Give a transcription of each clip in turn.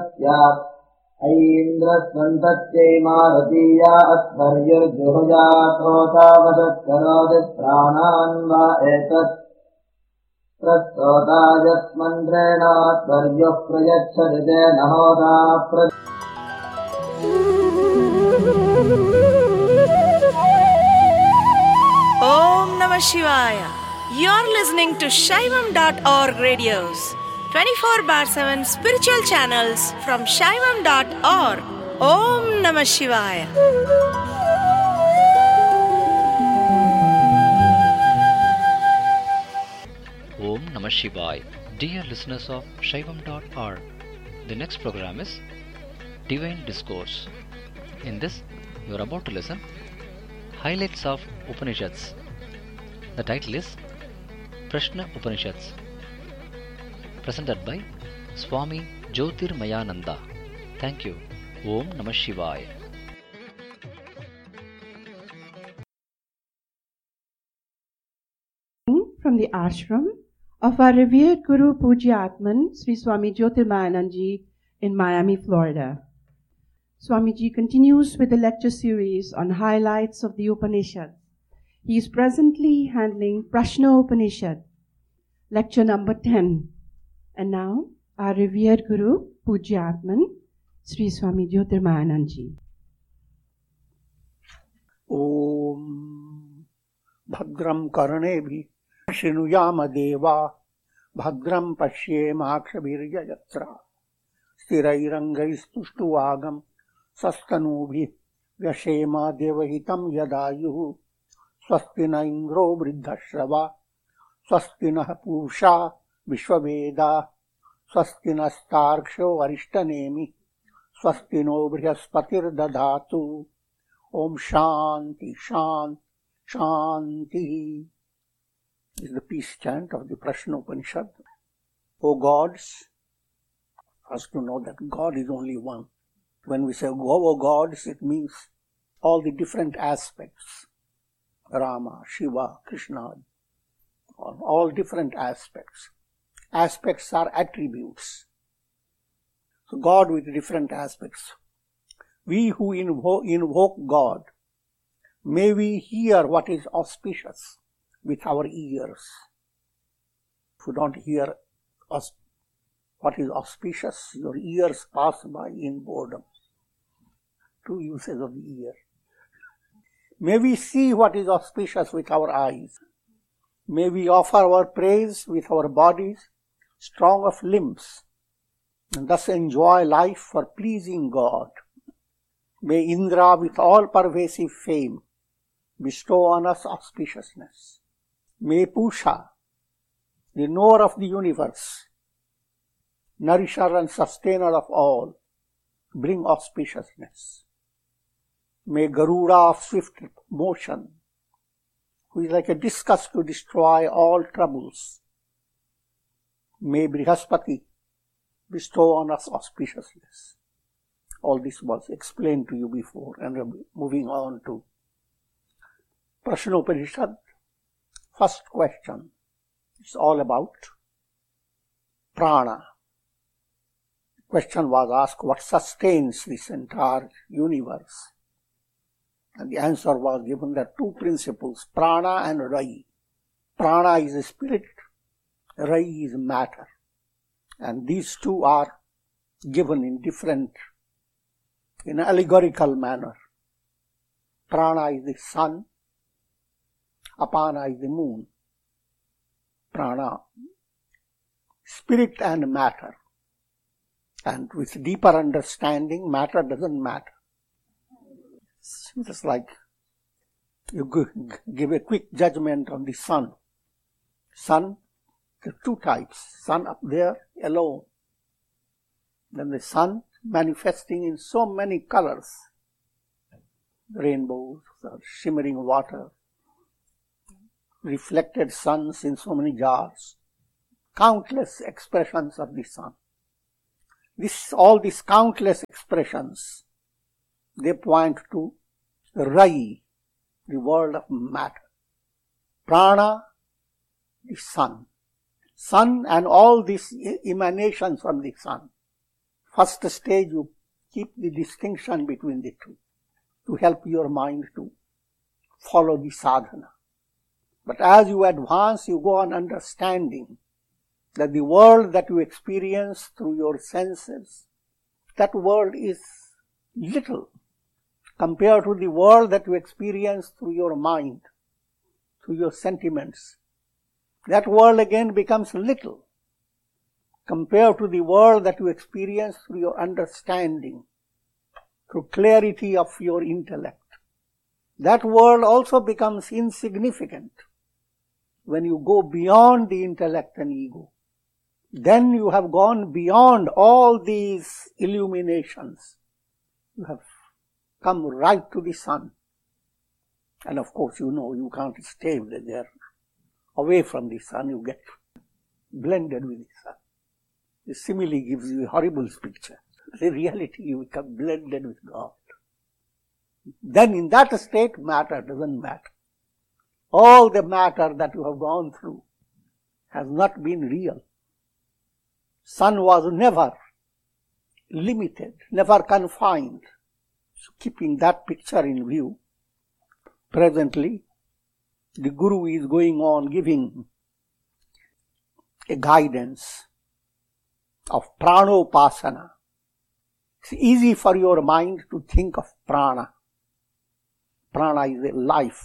स्यात् ऐन्द्रस्वन्तत्यै मारुतीया अध्वर्युर्जुहुजा प्रोतावशत्करोति प्राणान् वा एतत् प्रस्तोतायत्मन्त्रेणाध्वर्युः प्रयच्छति तेन होता Om Namah Shivaya. You're listening to Shaivam.org radios, 24/7 spiritual channels from Shaivam.org. Om Namah Shivaya. Om Namah Shivaya. Dear listeners of Shaivam.org, the next program is Divine Discourse. In this, you are about to listen Highlights of Upanishads. The title is Prashna Upanishads, presented by Swami Jyotirmayananda. Thank you. Om Namah Shivaya. From the ashram of our revered Guru Pujya Atman, Sri Swami Jyotirmayananji in Miami, Florida. Swamiji continues with the lecture series on highlights of the Upanishads. He is presently handling Prashna Upanishad, lecture number 10. And now, our revered Guru Pujya Atman, Sri Swami Jyotirmayananji. Om Bhadram Karnebhi Shinuyama Deva Bhadram Pashyemakshabhirya Yatra Stirairangaistuštuvagam Sastanubhi Vyashema Devahitam Yadayuhu Swastina Indro Vriddhashrava Swastina Pusha Vishwaveda Swastina Starksho Varishtanemi Swastino Brihaspati'r Dadhatu. Om Shanti Shanti Shanti is the peace chant of the Prashna Upanishad. O gods, first to know that God is only one. When we say O gods, it means all the different aspects. Rama, Shiva, Krishna, all different aspects. Aspects are attributes. So God with different aspects. We who invoke God, may we hear what is auspicious with our ears. If you don't hear what is auspicious, your ears pass by in boredom. Two uses of the ear. May we see what is auspicious with our eyes. May we offer our praise with our bodies, strong of limbs, and thus enjoy life for pleasing God. May Indra with all pervasive fame bestow on us auspiciousness. May Pusha, the knower of the universe, nourisher and sustainer of all, bring auspiciousness. May Garuda of swift motion, who is like a discus to destroy all troubles, may Brihaspati bestow on us auspiciousness. All this was explained to you before, and we're moving on to Prashna Upanishad. First question. It's all about prana. The question was asked, what sustains this entire universe? And the answer was given that two principles, prana and rai. Prana is the spirit, rai is matter. And these two are given in an allegorical manner. Prana is the sun, apana is the moon. Prana, spirit and matter. And with deeper understanding, matter doesn't matter. It's just like you give a quick judgment on the sun. Sun, there are two types. Sun up there alone. Then the sun manifesting in so many colors. Rainbows, shimmering water, reflected suns in so many jars. Countless expressions of the sun. All these countless expressions, they point to Rai, the world of matter. Prana, the sun. Sun and all these emanations from the sun. First stage, you keep the distinction between the two to help your mind to follow the sadhana. But as you advance, you go on understanding that the world that you experience through your senses, that world is little compared to the world that you experience through your mind, through your sentiments. That world again becomes little compared to the world that you experience through your understanding, through clarity of your intellect. That world also becomes insignificant when you go beyond the intellect and ego. Then you have gone beyond all these illuminations. You have come right to the sun. And of course, you know you can't stay there. Away from the sun, you get blended with the sun. The simile gives you a horrible picture. In reality, you become blended with God. Then in that state, matter doesn't matter. All the matter that you have gone through has not been real. Sun was never limited, never confined. So keeping that picture in view, presently, the Guru is going on giving a guidance of pranopasana. It's easy for your mind to think of prana. Prana is a life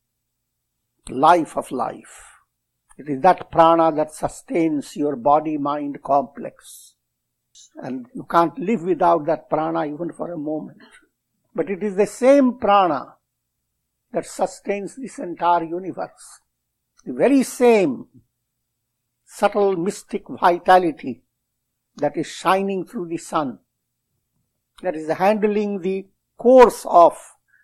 of life. It is that prana that sustains your body-mind complex. And you can't live without that prana even for a moment. But it is the same prana that sustains this entire universe. The very same subtle mystic vitality that is shining through the sun, that is handling the course of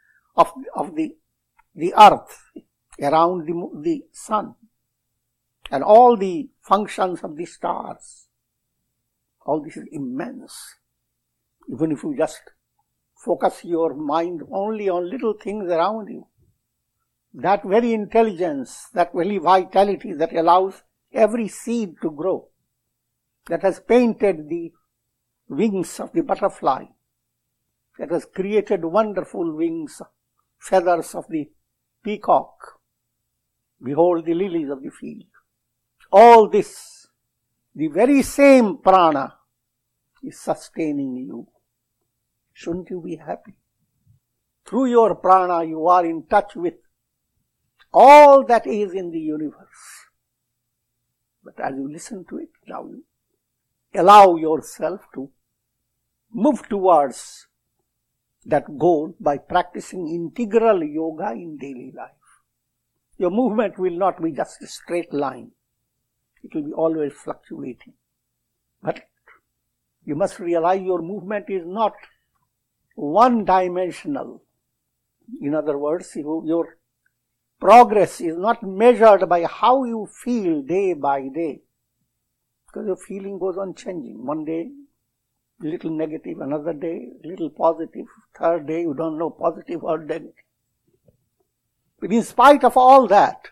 the earth around the sun, and all the functions of the stars. All this is immense. Even if you just focus your mind only on little things around you, that very intelligence, that very vitality that allows every seed to grow, that has painted the wings of the butterfly, that has created wonderful wings, feathers of the peacock. Behold the lilies of the field. All this, the very same prana is sustaining you. Shouldn't you be happy? Through your prana, you are in touch with all that is in the universe. But as you listen to it, now you allow yourself to move towards that goal by practicing integral yoga in daily life. Your movement will not be just a straight line. It will be always fluctuating. But you must realize your movement is not one-dimensional. In other words, your progress is not measured by how you feel day by day. Because your feeling goes on changing. One day, a little negative, another day, a little positive, third day, you don't know positive or negative. But in spite of all that,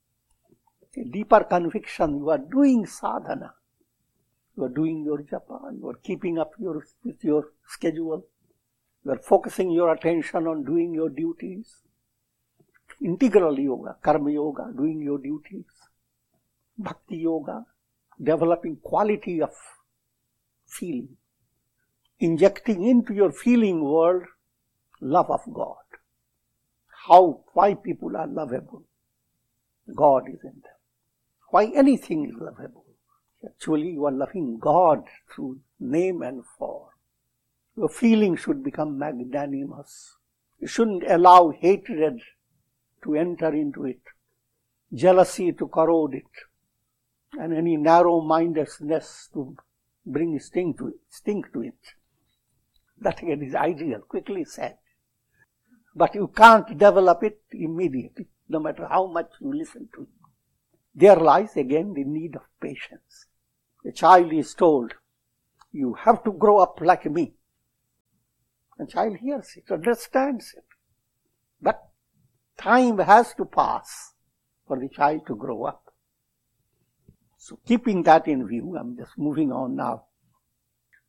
a deeper conviction, you are doing sadhana. You are doing your japa, you are keeping up with your schedule. You are focusing your attention on doing your duties. Integral yoga, karma yoga, doing your duties. Bhakti yoga, developing quality of feeling. Injecting into your feeling world love of God. Why people are lovable? God is in them. Why anything is lovable? Actually, you are loving God through name and form. Your feeling should become magnanimous. You shouldn't allow hatred to enter into it, jealousy to corrode it, and any narrow-mindedness to bring stink to it. That again is ideal, quickly said. But you can't develop it immediately, no matter how much you listen to it. There lies again the need of patience. A child is told, you have to grow up like me. The child hears it, understands it. But time has to pass for the child to grow up. So keeping that in view, I'm just moving on now.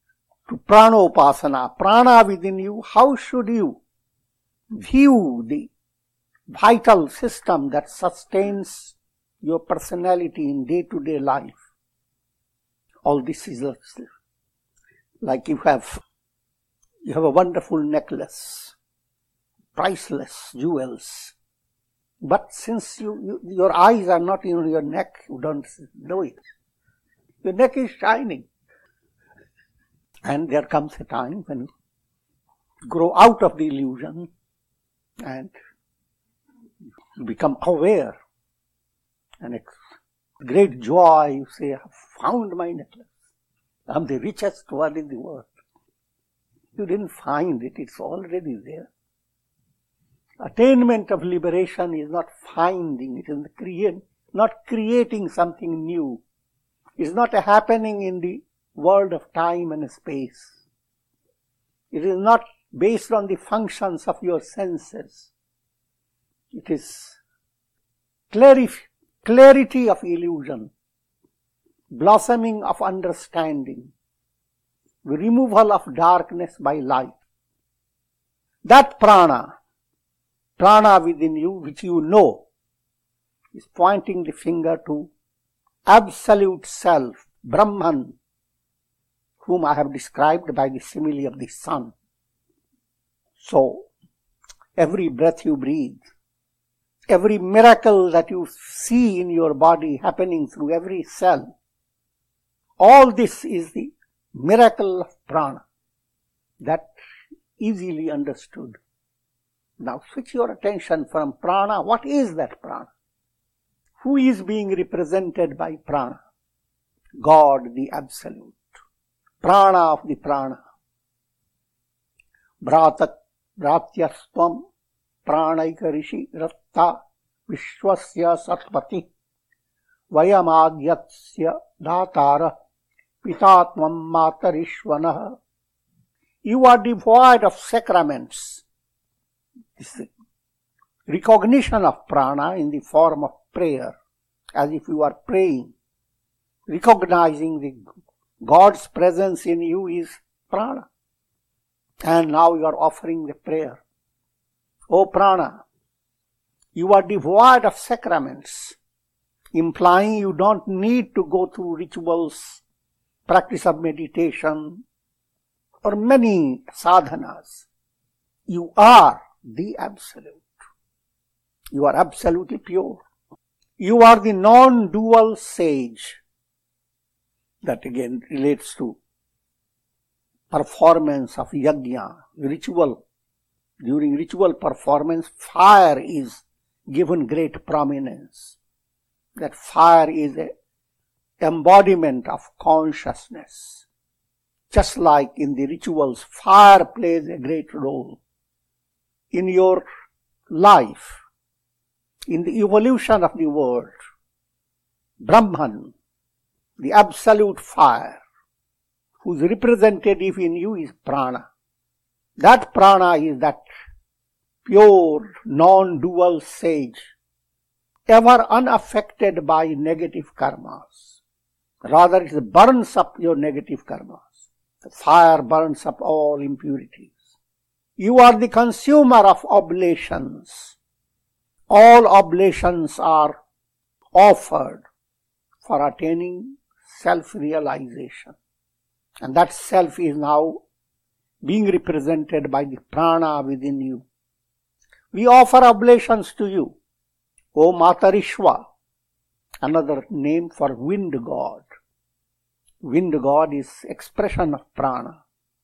to pranopasana, prana within you, how should you view the vital system that sustains your personality in day-to-day life? All this is like you have a wonderful necklace, priceless jewels. But since your eyes are not in your neck, you don't know it. Your neck is shining. And there comes a time when you grow out of the illusion and you become aware. And it's great joy, you say, I have found my necklace. I'm the richest one in the world. You didn't find it, it's already there. Attainment of liberation is not finding, it is not creating something new. It's not happening in the world of time and space. It is not based on the functions of your senses. It is clarity of illusion, blossoming of understanding, removal of darkness by light. That prana within you, which you know, is pointing the finger to absolute self, Brahman, whom I have described by the simile of the sun. So, every breath you breathe, every miracle that you see in your body happening through every cell, all this is the miracle of prana, that easily understood. Now switch your attention from prana. What is that prana? Who is being represented by prana? God, the Absolute. Prana of the prana. Bhratyastvam pranaika rishi ratta vishwasya satpati vayamadyasya datara pitatvam matarishvanah. You are devoid of sacraments. This is recognition of prana in the form of prayer, as if you are praying. Recognizing the God's presence in you is prana. And now you are offering the prayer. O prana, you are devoid of sacraments, implying you don't need to go through rituals, practice of meditation, or many sadhanas. You are the Absolute. You are absolutely pure. You are the non-dual sage. That again relates to performance of yajna, ritual. During ritual performance, fire is given great prominence. That fire is an embodiment of consciousness. Just like in the rituals, fire plays a great role in your life, in the evolution of the world. Brahman, the absolute fire, whose representative in you is prana. That prana is that pure, non-dual sage, ever unaffected by negative karmas. Rather, it burns up your negative karmas. The fire burns up all impurities. You are the consumer of oblations. All oblations are offered for attaining self-realization. And that self is now being represented by the prana within you. We offer oblations to you, O Matarishva, another name for wind god. Wind god is expression of prana.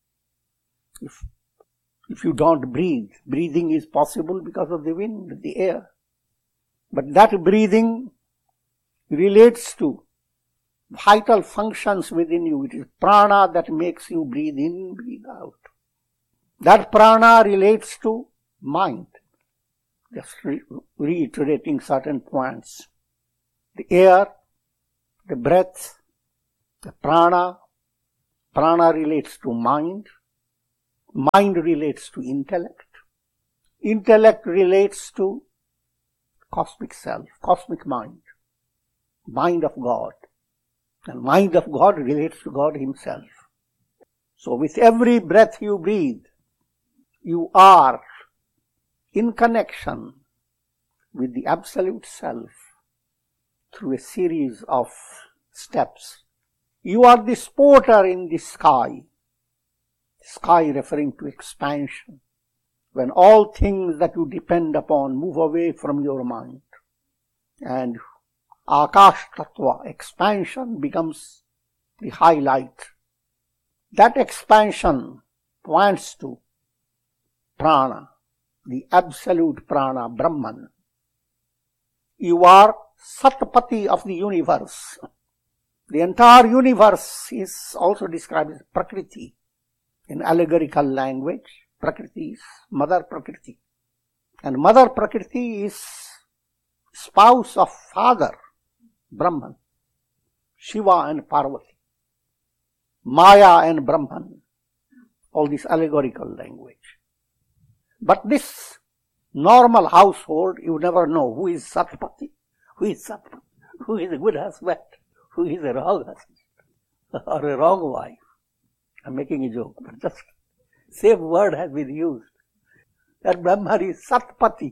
If you don't breathe, breathing is possible because of the wind, the air. But that breathing relates to vital functions within you. It is prana that makes you breathe in, breathe out. That prana relates to mind. Just reiterating certain points. The air, the breath, the prana. Prana relates to mind. Mind relates to intellect. Intellect relates to cosmic self, cosmic mind. Mind of God. And mind of God relates to God Himself. So with every breath you breathe, you are in connection with the Absolute Self through a series of steps. You are the sporter in the sky referring to expansion, when all things that you depend upon move away from your mind, and Akash Tattva, expansion, becomes the highlight. That expansion points to prana, the absolute prana, Brahman. You are Satpati of the universe. The entire universe is also described as Prakriti. In allegorical language, Prakriti is Mother Prakriti. And Mother Prakriti is spouse of Father Brahman, Shiva and Parvati, Maya and Brahman, all this allegorical language. But this normal household, you never know who is Satpati, who is a good husband, who is a wrong husband, or a wrong wife. I'm making a joke, but just same word has been used. That Brahman is Satpati.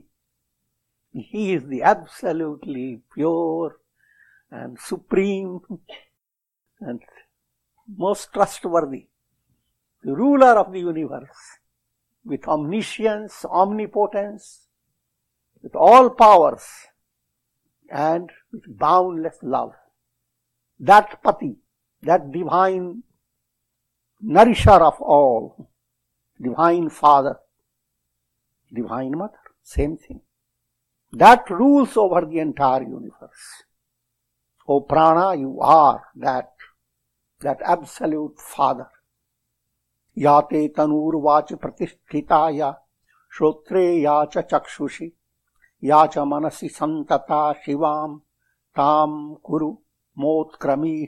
He is the absolutely pure and supreme and most trustworthy, the ruler of the universe, with omniscience, omnipotence, with all powers, and with boundless love. That Pati, that divine nourisher of all, divine Father, divine Mother, same thing. That rules over the entire universe. O Prana, you are that absolute Father. Yate tanur vach pratisthitaya, shrotre yacha chakshushi, yacha manasi santata shivam, tam kuru motkrami.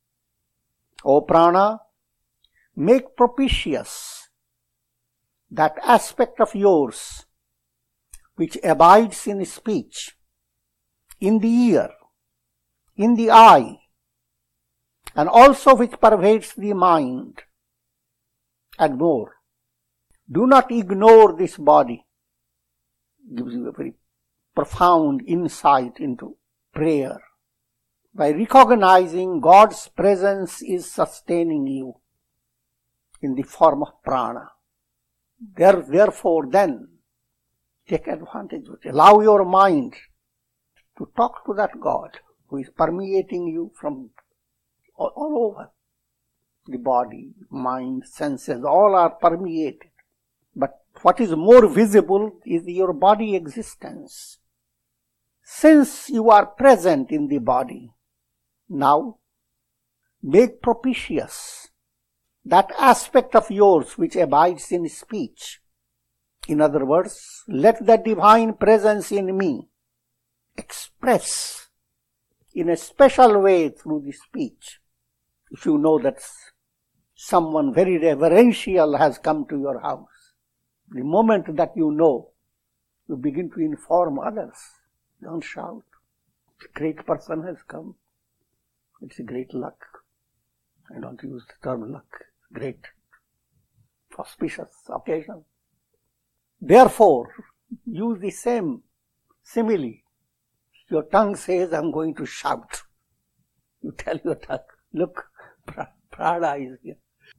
O Prana, make propitious that aspect of yours which abides in speech, in the ear, in the eye, and also which pervades the mind. And more, do not ignore this body. Gives you a very profound insight into prayer. By recognizing God's presence is sustaining you in the form of prana. Therefore, then, take advantage of it. Allow your mind to talk to that God who is permeating you from all over. The body, mind, senses, all are permeated. But what is more visible is your body existence. Since you are present in the body, now make propitious that aspect of yours which abides in speech. In other words, let the divine presence in me express in a special way through the speech. If you know that someone very reverential has come to your house, the moment that you know, you begin to inform others. Don't shout. A great person has come. It's a great luck. I don't use the term luck. Great, auspicious occasion. Therefore, use the same simile. Your tongue says, I'm going to shout. You tell your tongue, look, Prana is here.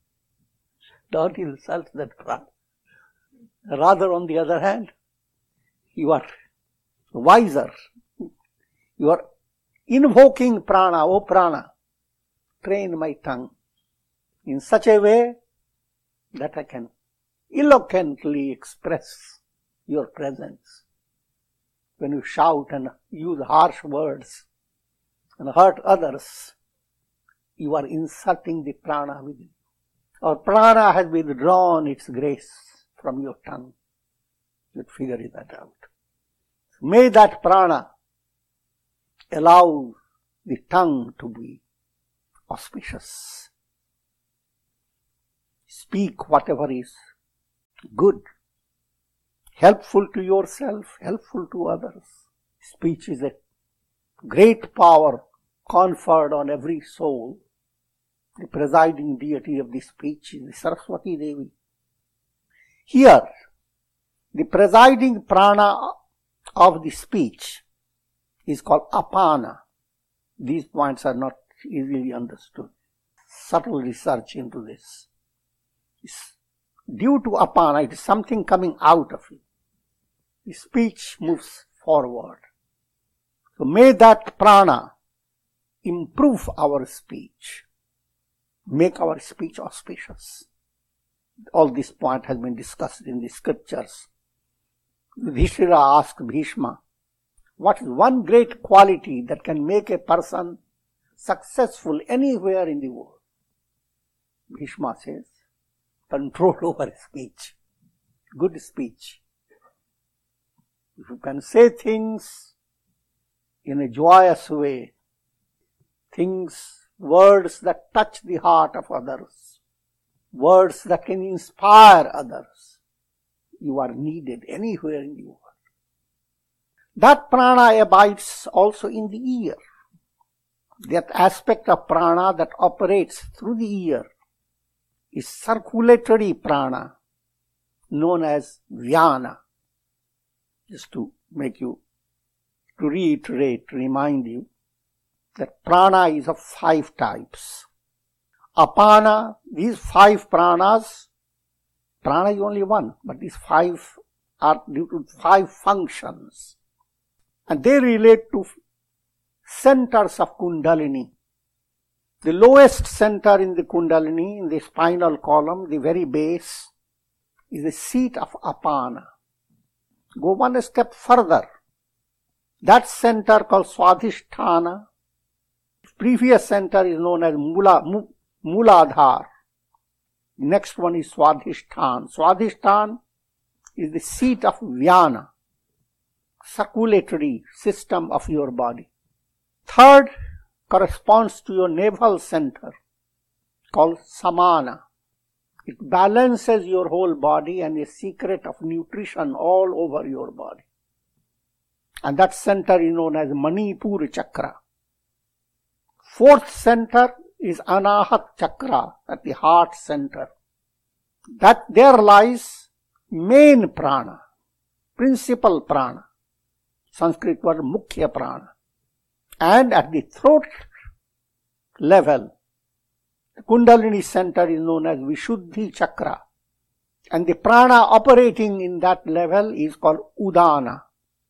Don't insult that Prana. Rather, on the other hand, you are wiser. You are invoking Prana, O Prana, train my tongue in such a way that I can eloquently express your presence. When you shout and use harsh words and hurt others, you are insulting the prana within you. Or prana has withdrawn its grace from your tongue. You figure that out. May that prana allow the tongue to be auspicious. Speak whatever is good, helpful to yourself, helpful to others. Speech is a great power conferred on every soul. The presiding deity of the speech is the Saraswati Devi. Here, the presiding prana of the speech is called apana. These points are not easily understood. Subtle research into this. It's due to apana, it is something coming out of it. The speech moves forward. So may that prana improve our speech, make our speech auspicious. All this point has been discussed in the scriptures. Yudhishthira asked Bhishma, what is one great quality that can make a person successful anywhere in the world? Bhishma says, control over speech. Good speech. If you can say things in a joyous way, words that touch the heart of others, words that can inspire others, you are needed anywhere in the world. That prana abides also in the ear. That aspect of prana that operates through the ear is circulatory prana, known as vyana. Just to remind you, that prana is of 5 types. Apana, these 5 pranas, prana is only one, but these 5 are due to 5 functions. And they relate to centers of Kundalini. The lowest center in the Kundalini, in the spinal column, the very base, is the seat of Apana. Go one step further. That center called Swadhisthana, previous center is known as Mooladhara. Next one is Swadhisthana. Swadhisthana is the seat of Vyana, circulatory system of your body. Third corresponds to your navel center, called Samana. It balances your whole body and a secret of nutrition all over your body. And that center is known as Manipura Chakra. Fourth center is Anahat Chakra, at the heart center. That there lies main prana, principal prana, Sanskrit word Mukhya prana. And at the throat level, the Kundalini center is known as Vishuddhi Chakra. And the prana operating in that level is called Udana.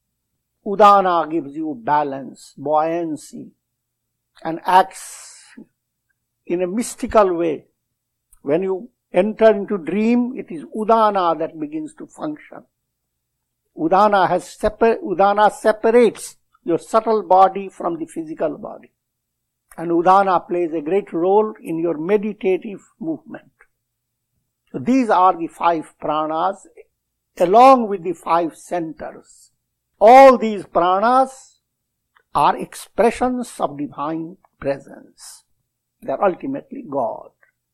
Udana gives you balance, buoyancy, and acts in a mystical way. When you enter into dream, it is Udana that begins to function. Udana separates your subtle body from the physical body. And Udana plays a great role in your meditative movement. So these are the 5 pranas along with the 5 centers. All these pranas are expressions of divine presence. They are ultimately God.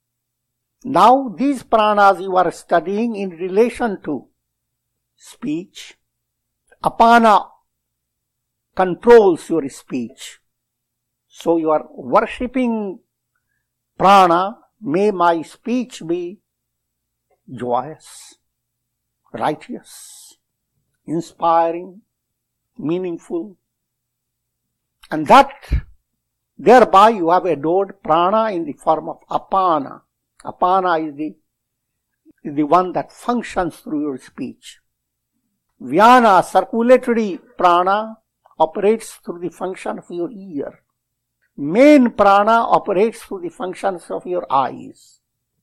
Now these pranas you are studying in relation to speech. Apana controls your speech. So you are worshipping prana. May my speech be joyous, righteous, inspiring, meaningful. And that thereby you have adored prana in the form of apana. Apana is the one that functions through your speech. Vyana, circulatory prana, operates through the function of your ear. Main prana operates through the functions of your eyes.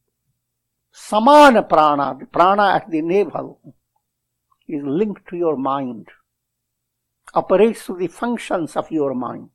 Samana prana, the prana at the navel, is linked to your mind, operates through the functions of your mind.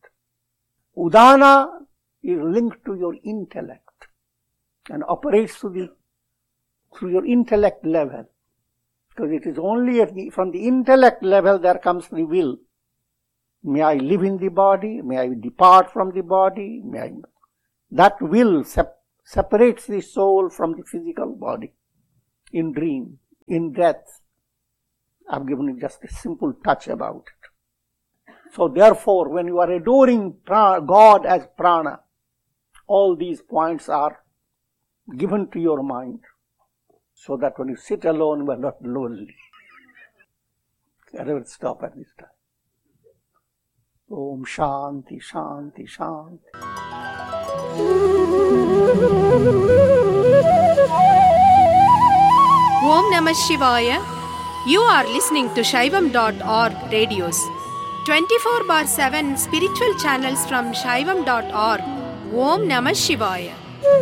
Udana is linked to your intellect and operates through your intellect level. Because it is only from the intellect level there comes the will. May I live in the body? May I depart from the body? That will separates the soul from the physical body. In dream, in death. I've given you just a simple touch about it. So therefore, when you are adoring God as prana, all these points are given to your mind so that when you sit alone, you are not lonely. I will stop at this time. Om Shanti, Shanti, Shanti. Om Namah Shivaya. You are listening to Shaivam.org radios. 24/7 spiritual channels from Shaivam.org. Om Namah Shivaya.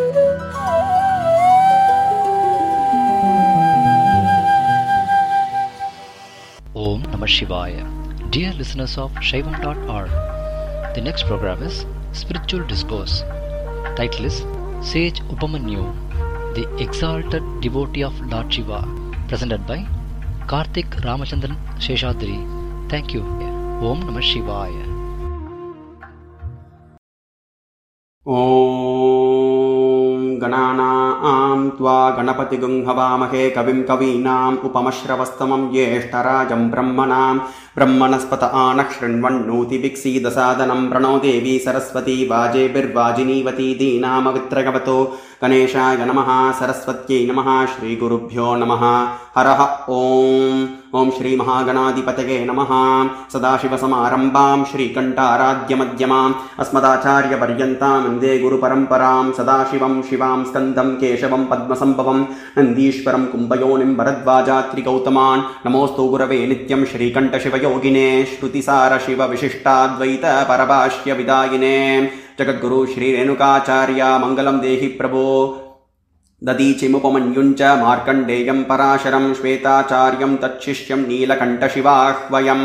Om Namah Shivaya. Dear listeners of Shaivam.org, the next program is Spiritual Discourse. Title is Sage Upamanyu, the Exalted Devotee of Lord Shiva, presented by Karthik Ramachandran Sheshadri. Thank you. Om Namah Shivaya. ॐ गणानां त्वा गणपतिगुं हवामहे कविं कवीनाम् उपमश्रवस्तमं ज्येष्ठराजं ब्रह्मणस्पत आनः शृण्वन्नोतिभिक्षीदसादनं प्रणो देवी सरस्वती वाजेभिर्वाजिनीवती दीनामवित्रगवतो गणेशाय नमः सरस्वत्यै नमः श्रीगुरुभ्यो नमः हरः ॐ श्री महागणाधिपतये नमः सदाशिवसमारम्भां श्रीकण्ठाराध्यमध्यमाम् अस्मदाचार्यपर्यन्तां वन्दे गुरुपरम्परां सदाशिवं शिवां स्कन्दं केशवं पद्मसम्भवं नन्दीश्वरं कुम्भयोनिं भरद्वाजात्रिगौतमान् नमोऽस्तु गुरवे नित्यं श्रीकण्ठशिवयोगिने श्रुतिसारशिवविशिष्टाद्वैत परभाष्यविदायिने जगद्गुरु श्रीरेणुकाचार्य मङ्गलं देहि प्रभो ददीचिमुपमन्युञ्च मार्कण्डेयं पराशरं श्वेताचार्यं तच्छिष्यं नीलकण्ठशिवाह्वयम्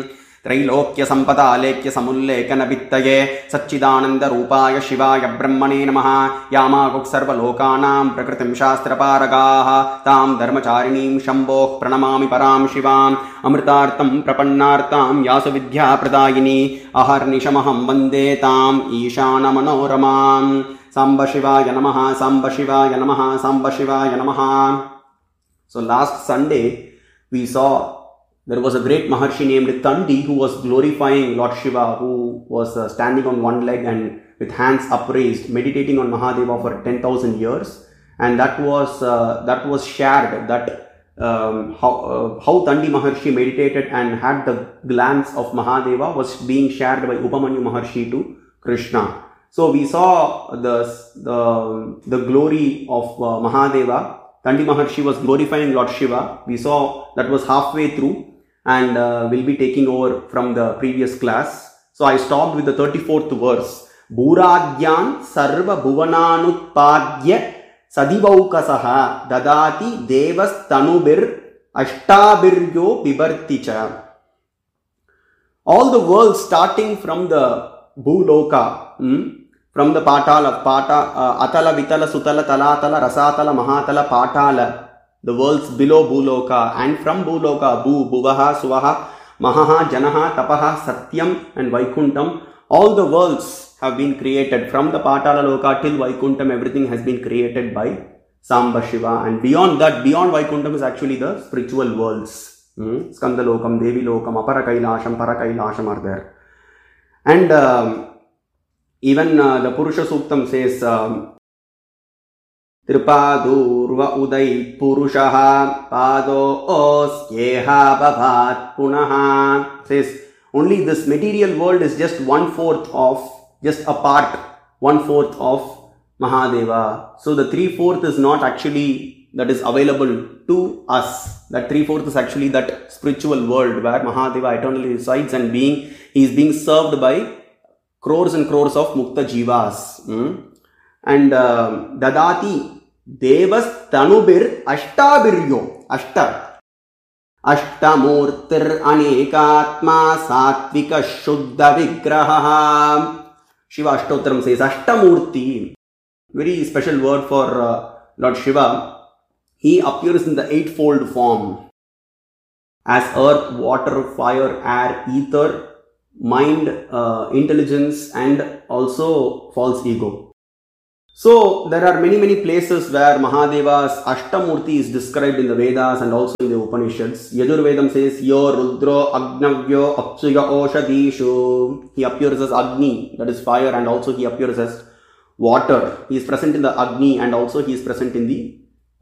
त्रैलोक्यसम्पदालेख्यसमुल्लेखनभित्तये सच्चिदानन्दरूपाय शिवाय ब्रह्मणे नमः यामागुक्सर्वलोकानां प्रकृतिं शास्त्रपारगाः तां धर्मचारिणीं शम्भोः प्रणमामि परां शिवाम् अमृतार्थं प्रपन्नार्तां यासुविद्याप्रदायिनी अहर्निशमहं वन्दे ताम् ईशानमनोरमाम् सांब शिवाय नमः सांब शिवाय नमः सांब शिवाय नमः. So last Sunday we saw there was a great Maharshi named Tandi who was glorifying Lord Shiva, who was standing on one leg and with hands upraised, meditating on Mahadeva for 10,000 years. And that was shared, that how Tandi Maharshi meditated and had the glance of Mahadeva was being shared by Upamanyu Maharshi to Krishna. So we saw the glory of Mahadeva. Tandi Maharshi was glorifying Lord Shiva. We saw that was halfway through, and we'll be taking over from the previous class. So I stopped with the 34th verse. Bhuradyan sarva bhuvananutpadya sadivaukasaha dadati devas tanubir ashtabiryo bibarticha. All the worlds starting from the Bhuloka, from the Atala, Vitala, Sutala, Talatala, Rasatala, Mahatala, Patala, the worlds below Bhuloka, and from Bhuloka, Bhuvaha, Suvaha, Mahaha, Janaha, Tapaha, Satyam and Vaikuntham, all the worlds have been created. From the Patala Loka till Vaikuntham, everything has been created by Samba Shiva. And beyond that, beyond Vaikuntham is actually the spiritual worlds. Skandalokam, Devi Lokam, Apara Kailasham, Para Kailasham are there. And even the Purusha Suktam says, Tripadurva Uday Purushaha Pado Osyeha Bhavat Punaha, says only this material world is just 1/4 of, just a part, 1/4 of Mahadeva. So the 3/4 is not actually that is available to us. That 3/4 is actually that spiritual world where Mahadeva eternally resides and he is being served by crores and crores of Mukta Jivas. And Dadati Devas Tanubir Ashtabiryo Ashtamurtir Anekatma Satvika Shuddha Vigraha. Shiva Ashtotram says Ashtamurti, very special word for Lord Shiva. He appears in the eightfold form as earth, water, fire, air, ether, mind, intelligence, and also false ego. So there are many places where Mahadeva's Ashtamurti is described in the Vedas and also in the Upanishads. Yajurvedam says, Yo Rudro Agnavyo Apsuya Oshadishu. He appears as Agni, that is fire, and also he appears as water. He is present in the Agni and also he is present in the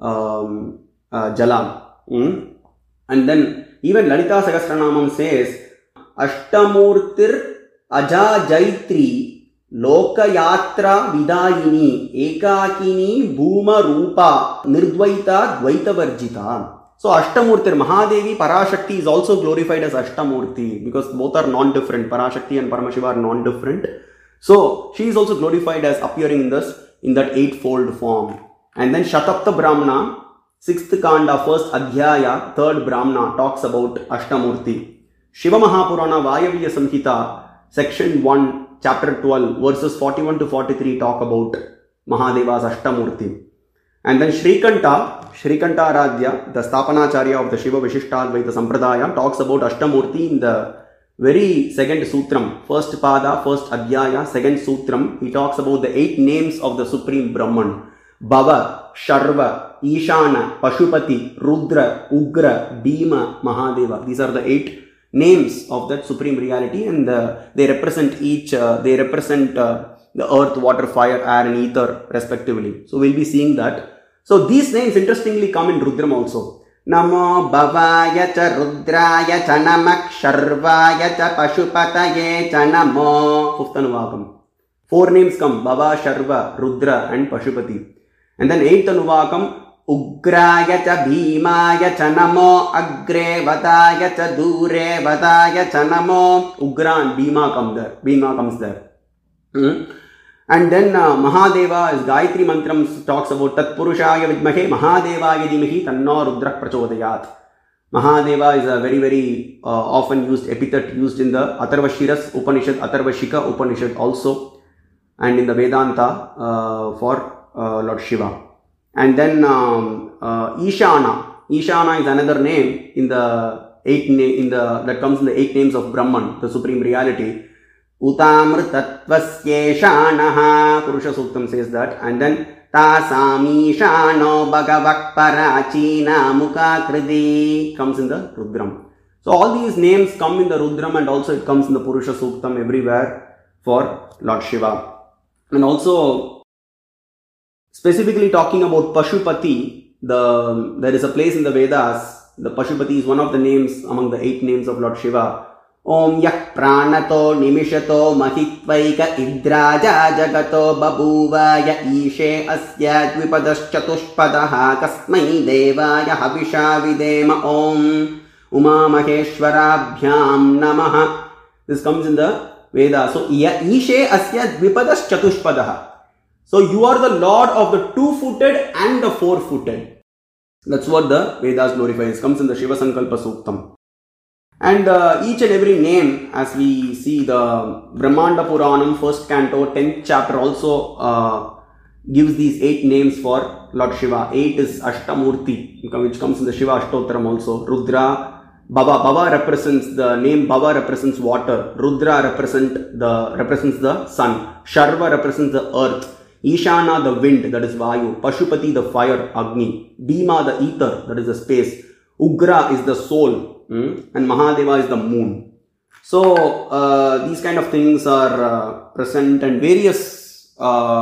Jala. And then even Lalita Sahasranamam says, Ashtamurtir Aja Jaitri Lokayatra Vidayini Ekakini Bhuma Rupa Nirdvaita Dvaita Varjita. So Ashtamurtir, Mahadevi, Parashakti is also glorified as Ashtamurti because both are non-different. Parashakti and Paramashiva are non-different. So she is also glorified as appearing in that eightfold form. And then Shatapta Brahmana, 6th Kanda, 1st Adhyaya, 3rd Brahmana talks about Ashtamurti. Shiva Mahapurana Vayavya Samhita, section 1, chapter 12, verses 41 to 43 talk about Mahadeva's Ashtamurti. And then Shrikanta Aradhya, the Stapanacharya of the Shiva Vishishtaadvaita Sampradaya, talks about Ashtamurti in the very second sutram, first pada, first adhyaya, second sutram. He talks about the 8 names of the Supreme Brahman. Bhava, Sharva, Ishana, Pashupati, Rudra, Ugra, Bhima, Mahadeva. These are the 8 names of that Supreme Reality, and they represent the earth, water, fire, air and ether respectively. So we'll be seeing that. So these names interestingly come in Rudram also. Namo Bhavaya cha Rudraya cha Namak Sharvaya cha Pashupataye cha Namo. 5th Anuvakam. 4 names come: Bhava, Sharva, Rudra and Pashupati. And then 8th Anuvakam: Ugraya cha Bhimaya cha Namo. Agre Vadaya cha Dure Vadaya cha Namo. Ugra and Bhima comes there. And then Mahadeva is Gayatri Mantram talks about Tat Purushaya Vidmahe Mahadevaya Dhimahi Tanno Rudra Prachodayat. Mahadeva is a very, very often used epithet used in the Atharvashiras Upanishad, Atharvashika Upanishad also, and in the Vedanta for Lord Shiva. And then Ishana. Ishana is another name in the that comes in the 8 names of Brahman, the Supreme Reality. Utamrtatvasyeeshanaha, Purusha Suktam says that. And then Tasamishano Bhagavak Parachina Mukhakriti comes in the Rudram. So all these names come in the Rudram and also it comes in the Purusha Suktam everywhere for Lord Shiva. And also specifically talking about Pashupati, there is a place in the Vedas. The Pashupati is one of the names among the 8 names of Lord Shiva. Om Yak Pranato Nimishato Mahitvaika Idraja Jagato Babuva Ya Ishe Asya Dvipadaschatushpadaha Kasmai Devaya Havisha Videma Om Uma Maheshwarabhyam Namaha. This comes in the Veda. So Ya Ishe Asya Dvipadaschatushpadaha. So you are the Lord of the 2-footed and the 4-footed. That's what the Vedas glorifies. It comes in the Shiva Sankalpa Suktam. And each and every name, as we see the Brahmanda Puranam, 1st canto, 10th chapter also gives these 8 names for Lord Shiva. 8 is Ashtamurti, which comes in the Shiva Ashtotaram also. Rudra, Bhava represents, the name Bhava represents water. Rudra represents the sun. Sharva represents the earth. Ishana, the wind, that is Vayu. Pashupati, the fire, Agni. Bhima, the ether, that is the space. Ugra is the soul. And Mahadeva is the moon. So these kind of things are present, and various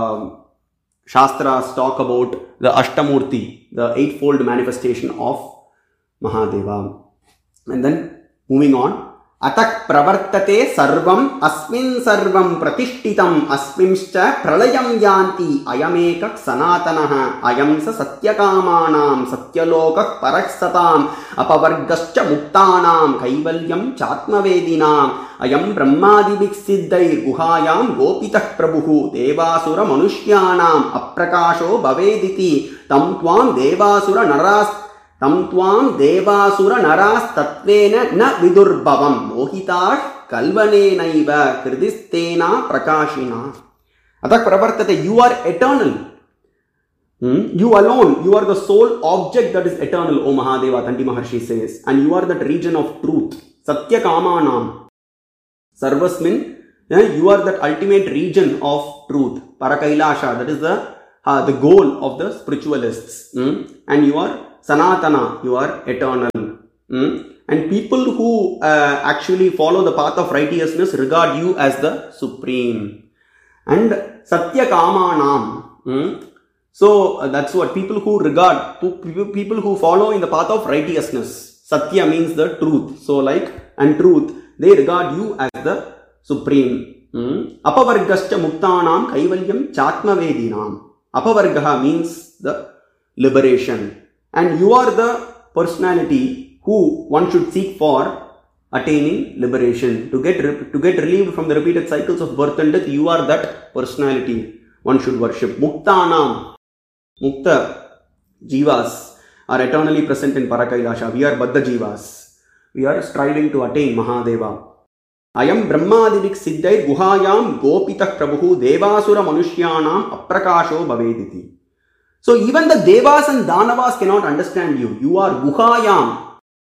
Shastras talk about the Ashtamurti, the 8-fold manifestation of Mahadeva. And then moving on. Atak pravartate sarvam asmin sarvam pratishtitam asmimscha pralayam yanti ayamekak sanatanaha ayam sa satyakamanam satyalokak paraksatam apavargascha muktanam kaivalyam chatmavedinam ayam brahmadibik siddhair guhayam gopitah prabhuhu devasura manushyanam aprakasho bhavediti tam tvam devasura naras tatvena na vidurbhavam mohitash kalvanenaiva kridistena prakashina. Atak pravartate, you are eternal. You alone, you are the sole object that is eternal, O Mahadeva, Tandi Maharshi says. And you are that region of truth. Satya Kamanam. Sarvasmin, you are that ultimate region of truth. Parakailasha, that is the goal of the spiritualists. And you are Sanatana, you are eternal. And people who actually follow the path of righteousness regard you as the supreme. and Satya Kamanam. So that's what people who regard, people who follow in the path of righteousness. Satya means the truth. So and truth, they regard you as the supreme. Apavargascha muktanam kaivalyam chatmavedinam. Apavargaha means the liberation. And you are the personality who one should seek for attaining liberation. To get relieved from the repeated cycles of birth and death, you are that personality one should worship. Muktanam. Mukta jivas are eternally present in Parakailasha. We are Baddha jivas. We are striving to attain Mahadeva. Ayam Brahmadivik Siddhai Guhayam Gopitah Prabhu Devasura Manushyanam Aprakasho Bhavediti. So even the Devas and Danavas cannot understand you. You are Guhayam.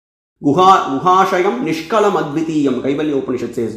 Guhashayam Nishkalam Advitiyam. Kaivalya Upanishad says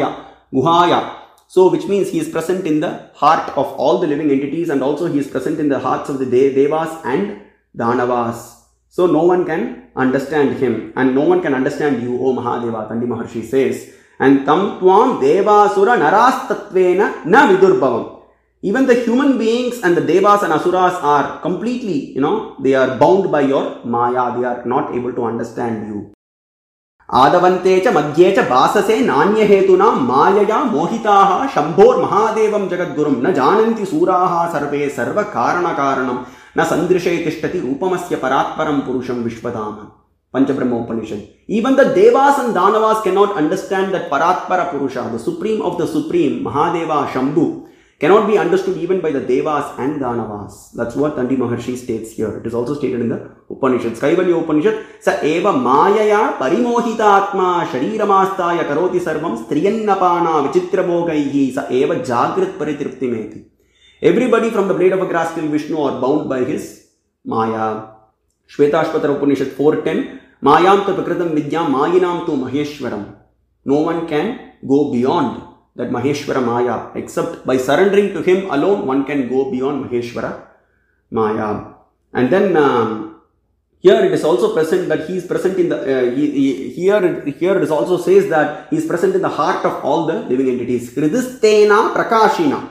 Guhaya. So which means he is present in the heart of all the living entities, and also he is present in the hearts of the Devas and Danavas. So no one can understand him, and no one can understand you, O Mahadeva. Tandi Maharshi says, and tam tvam devasura narastatvena na vidurbhavam. Even the human beings and the devas and asuras are completely, they are bound by your maya. They are not able to understand you. Adavantecha madhyecha basase nanya hetuna mayaya mohitaha shambhor mahadevam jagadgurum na jananti suraha sarve sarva karana karanam na sandrishe tishtati rupamasya paratparam purusham vishwadama. Panchabrahma Upanishad. Even the Devas and Danavas cannot understand that Paratpara Purusha, the supreme of the supreme, Mahadeva, Shambhu, cannot be understood even by the Devas and Danavas. That's what Tandi Maharshi states here. It is also stated in the Upanishads. Kaivalya Upanishad, Sa eva mayaya parimohita atma shariramastaya karoti sarvam striyannapana vichitrabhogaihi sa eva jagrit paritriptimeti. Everybody from the blade of a grass till Vishnu are bound by his maya. Shvetashvatara Upanishad 4.10, Mayam tu vikritam vidyam mayinam tu maheshwaram. No one can go beyond that Maheshwara Maya, except by surrendering to him alone, one can go beyond Maheshwara Maya. And then here it is also present that he is present in the, here it is also says that he is present in the heart of all the living entities. Hridistena prakashina.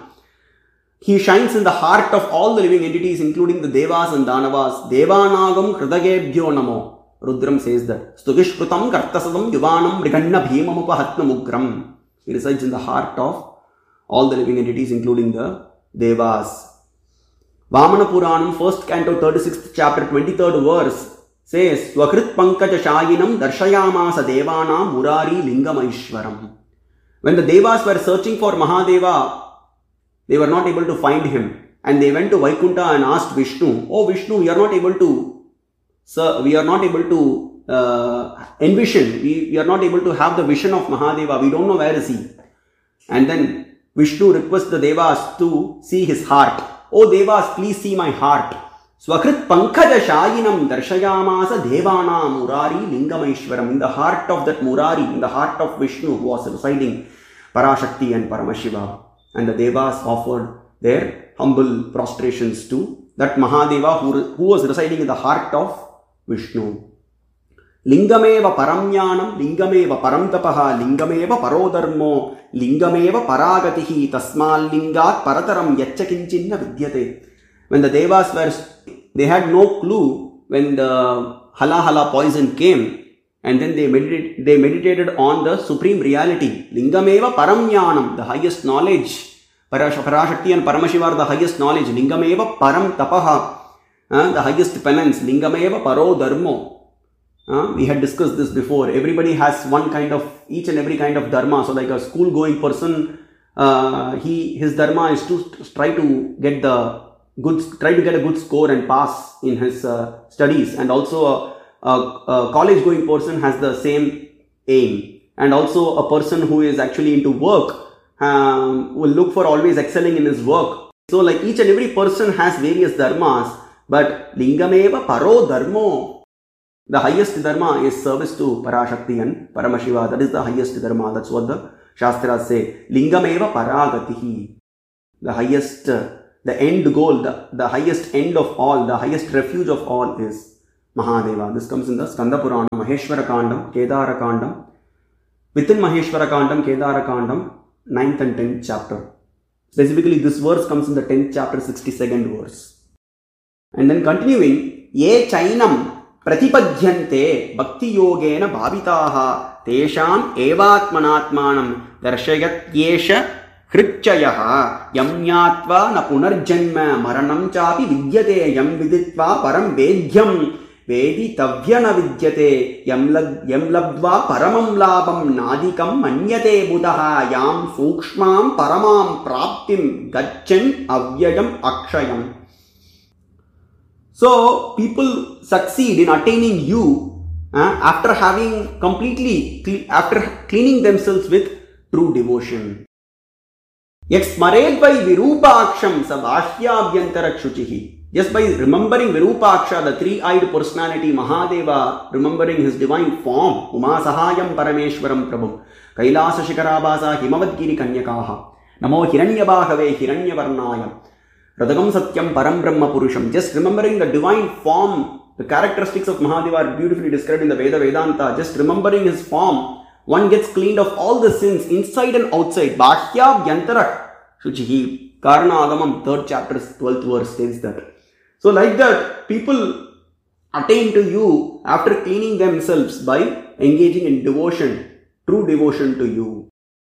He shines in the heart of all the living entities, including the Devas and Danavas. Devanagam Hridagebhyo Namo. Rudram says that. Stugishkrutam Kartasadam Yuvanam Riganna Bhimam Upahatna Mugram. He resides in the heart of all the living entities, including the Devas. Vamana Puranam, 1st canto, 36th chapter, 23rd verse says, Swakrit Pankaja Shayinam Darshayamasa Devanam Murari Lingamaishwaram. When the Devas were searching for Mahadeva, they were not able to find him. And they went to Vaikuntha and asked Vishnu, Oh Vishnu, we are not able to envision. We are not able to have the vision of Mahadeva. We don't know where is he. And then Vishnu requests the Devas to see his heart. Oh Devas, please see my heart. Swakrit Pankaja Shayinam Darshayamasa Devana Murari Lingamaishwaram. In the heart of that Murari, in the heart of Vishnu was residing Parashakti and Paramashiva. And the Devas offered their humble prostrations to that Mahadeva who was residing in the heart of Vishnu. Lingameva paramyanam, lingameva paramtapaha, lingameva parodharmo, lingameva paragatihi, tasmal lingat parataram yachchakinchinna vidyate. When the Devas they had no clue when the halahala poison came, and then they meditated on the supreme reality. Lingameva paramyanam, the highest knowledge. Parashakti and Paramashiva are the highest knowledge. Lingameva param tapaha, the highest penance. Lingameva paro dharmo. We had discussed this before. Everybody has each and every kind of dharma. So like a school going person, his dharma is to try to get a good score and pass in his studies. And also a college going person has the same aim. And also a person who is actually into work will look for always excelling in his work. So like each and every person has various dharmas, but lingameva paro dharmo. The highest dharma is service to Parashakti and Paramashiva. That is the highest dharma. That's what the Shastras say. Lingameva paragatihi. The highest, the end goal, the highest end of all, the highest refuge of all is Mahadeva. This comes in the Skanda Purana, Maheshwara Kandam, Kedara Kandam. Within Maheshwara Kandam, Kedara Kandam, 9th and 10th chapter. Specifically, this verse comes in the 10th chapter, 62nd verse. And then continuing, Ye chainam pratipadhyante bhakti yogena bhavitaha tesham evatmanatmanam darshayat Hritchayaha yamnyatva na punarjanma maranam chapi vidyate yam viditva param vedhyam veditavya na vidyate yam labdva paramam labam nadikam manyate budaha yam sukshmam paramam praptim gachan avyayam akshayam. So people succeed in attaining you after having after cleaning themselves with true devotion. Yaksmaredvai virupaksham sabashyabhyantara kshuchihi. Just by remembering Virupaksha, the three-eyed personality Mahadeva, remembering his divine form, Uma Sahayam Parameshwaram Prabhu, Kailasa Shikarabhasa Himavadgiri Kanyakaha, Namo Hiranyabhagave Hiranyavarnaya, Radagam Satyam Param Brahma Purusham. Just remembering the divine form, the characteristics of Mahadeva are beautifully described in the Vedanta. Just remembering his form, one gets cleaned of all the sins inside and outside. Bhashya Vyantara Shuchihi. Karana Agamam, 3rd chapter, 12th verse says that. So like that, people attain to you after cleaning themselves by engaging in devotion, true devotion to you.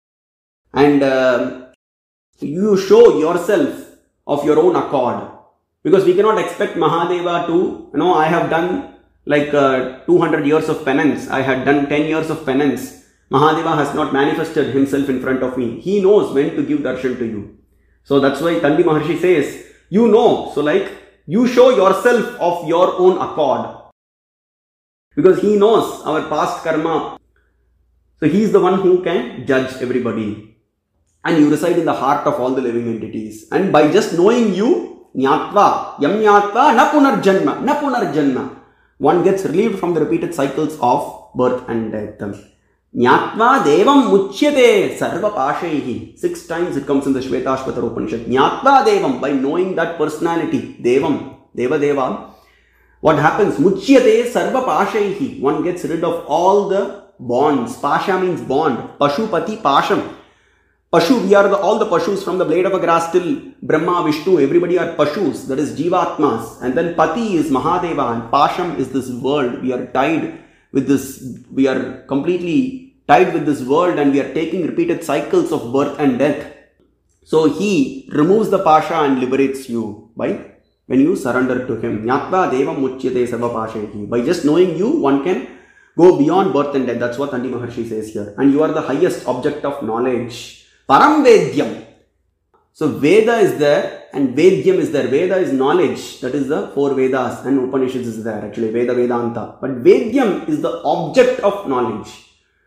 And you show yourself of your own accord. Because we cannot expect Mahadeva to, I have done like 200 years of penance. I had done 10 years of penance. Mahadeva has not manifested himself in front of me. He knows when to give darshan to you. So that's why Tandi Maharshi says, you know. So like, you show yourself of your own accord. Because he knows our past karma. So he is the one who can judge everybody. And you reside in the heart of all the living entities. And by just knowing you, Nyatva, Yam Nyatva, Na Punarjanma. One gets relieved from the repeated cycles of birth and death. Nyatva Devam Muchyate Sarva Pashehi. 6 times it comes in the Shvetashvatar Upanishad. Nyatva Devam, by knowing that personality, Devam, Deva. What happens? Muchyate Sarva Pashehi. One gets rid of all the bonds. Pasha means bond. Pashupati Pasham. Pashu, we are all the Pashus from the blade of a grass till Brahma, Vishnu. Everybody are Pashus. That is Jivatmas. And then Pati is Mahadeva. And Pasham is this world. We are tied with this. We are completely tied with this world, and we are taking repeated cycles of birth and death. So he removes the pasha and liberates you by when you surrender to him. Nyatva devam muchyate sarva pashehi. By just knowing you, one can go beyond birth and death. That's what Tandi Maharshi says here. And you are the highest object of knowledge. Param Vedyam. So Veda is there and Vedyam is there. Veda is knowledge. That is the 4 Vedas, and Upanishads is there. Actually Veda Vedanta. But Vedyam is the object of knowledge.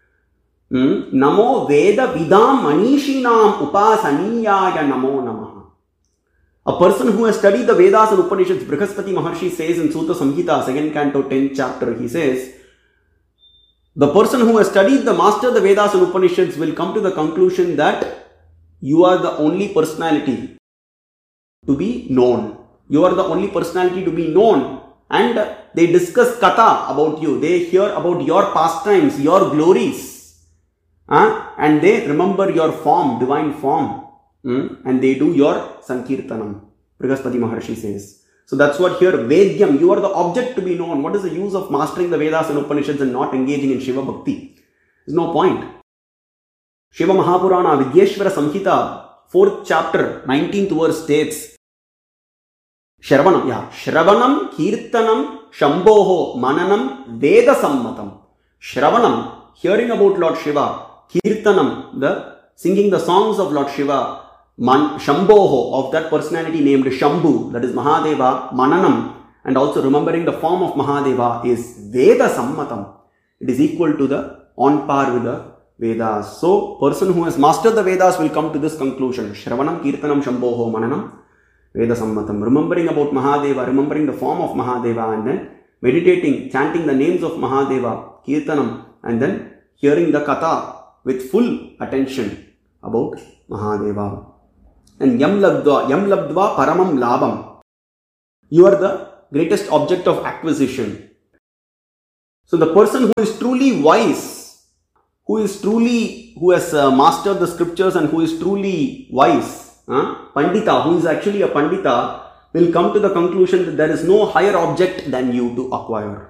Namo Veda Vidam Manishinam Upasaniyaya Namo Namaha. A person who has studied the Vedas and Upanishads, Brihaspati Maharshi says in Sutta Samhita, 2nd canto, 10th chapter, he says, the person who has studied the master the Vedas and Upanishads will come to the conclusion that you are the only personality to be known. You are the only personality to be known. And they discuss katha about you. They hear about your pastimes, your glories. And they remember your form, divine form. And they do your Sankirtanam. Brihaspati Maharshi says. So that's what here, Vedyam, you are the object to be known. What is the use of mastering the Vedas and Upanishads and not engaging in Shiva Bhakti? There's no point. Shiva Mahapurana, Vidyeshwara Samhita, 4th chapter, 19th verse states, Shravanam, Kirtanam, Shambhoho, Mananam, Veda Sammatam. Shravanam, hearing about Lord Shiva. Kirtanam, the singing the songs of Lord Shiva. Shambhoho, of that personality named Shambhu, that is Mahadeva. Mananam, and also remembering the form of Mahadeva is Veda Sammatam. It is equal to the, on par with the Vedas. So, person who has mastered the Vedas will come to this conclusion. Shravanam, Kirtanam, Shambhoho, Mananam, Veda Sammatam. Remembering about Mahadeva, remembering the form of Mahadeva, and then meditating, chanting the names of Mahadeva, Kirtanam, and then hearing the Katha with full attention about Mahadeva. And Yam Labdva Paramam Labam. You are the greatest object of acquisition. So the person who is truly wise, who has mastered the scriptures and who is truly wise, Pandita, who is actually a Pandita, will come to the conclusion that there is no higher object than you to acquire.